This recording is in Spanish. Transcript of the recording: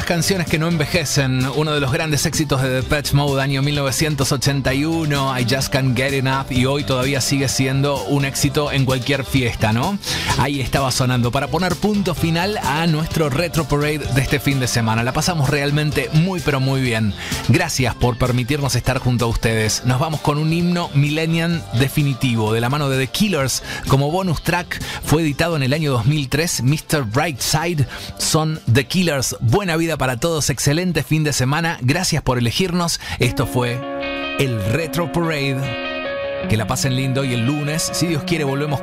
esas canciones que no envejecen. Uno de los grandes éxitos de Depeche Mode, año 1981, I Just Can't Get Enough, y hoy todavía sigue siendo un éxito en cualquier fiesta, ¿no? Ahí estaba sonando para poner punto final a nuestro Retro Parade de este fin de semana. La pasamos realmente muy pero muy bien. Gracias por permitirnos estar junto a ustedes. Nos vamos con un himno millennial definitivo de la mano de The Killers. Como bonus track fue editado en el año 2003, Mr. Brightside. Son The Killers. Buena vida para todos, excelente fin de semana. Gracias por elegirnos. Esto fue el Retro Parade. Que la pasen lindo y el lunes, si Dios quiere, volvemos